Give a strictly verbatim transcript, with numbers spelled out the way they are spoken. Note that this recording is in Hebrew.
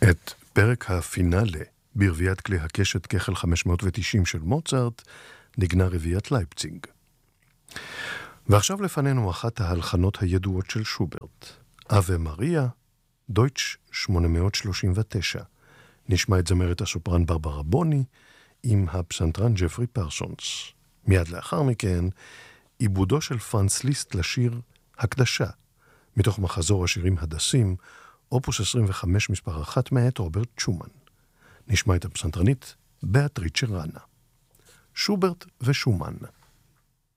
את פרק הפינאלה ברביעת כלי הקשת כחל חמש מאות ותשעים של מוצרט נגנה רביעת לייפציג. ועכשיו לפנינו אחת ההלחנות הידועות של שוברט, אבה מריה, דויטש שמונה מאות שלושים ותשע. נשמע את זמרת הסופרן ברברה בוני עם הפסנתרן ג'פרי פרסונס. מיד לאחר מכן, עיבודו של פרנץ ליסט לשיר הקדשה, מתוך מחזור השירים הדסים, אופוס עשרים וחמש מספר אחת מאת רוברט שומן. נשמע את הפסנתרנית באטריצ'ה ראנה. שוברט ושומן.